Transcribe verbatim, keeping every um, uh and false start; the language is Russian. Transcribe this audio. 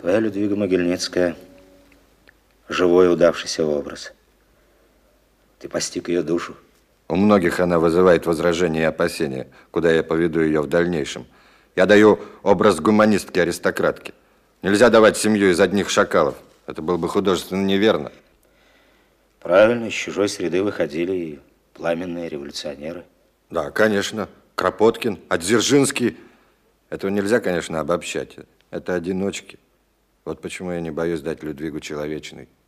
Твоя Людвига Могильницкая – живой удавшийся образ. Ты постиг ее душу. У многих она вызывает возражения и опасения, куда я поведу ее в дальнейшем. Я даю образ гуманистки-аристократки. Нельзя давать семью из одних шакалов. Это было бы художественно неверно. Правильно, из чужой среды выходили и пламенные революционеры. Да, конечно. Кропоткин, Дзержинский. Этого нельзя, конечно, обобщать. Это одиночки. Вот почему я не боюсь дать Людвигу человечной.